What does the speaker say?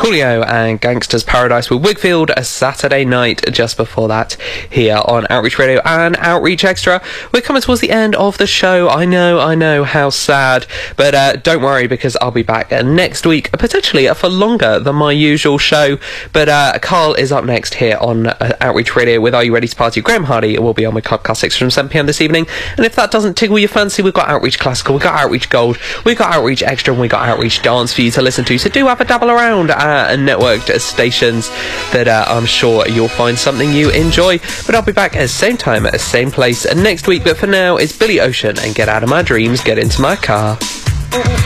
Coolio and Gangster's Paradise with Wigfield a Saturday night. Just before that, here on Outreach Radio and Outreach Extra. We're coming towards the end of the show. I know, how sad. But don't worry, because I'll be back next week, potentially for longer than my usual show. But Carl is up next here on Outreach Radio with Are You Ready to Party? Graham Hardy will be on with Club Classics from 7pm this evening. And if that doesn't tickle your fancy, we've got Outreach Classical, we've got Outreach Gold, we've got Outreach Extra, and we've got Outreach Dance for you to listen to. So do have a dabble around networked stations that I'm sure you'll find something you enjoy. But I'll be back at the same time, at the same place next week. But for now, it's Billy Ocean and Get Out of My Dreams, Get Into My Car.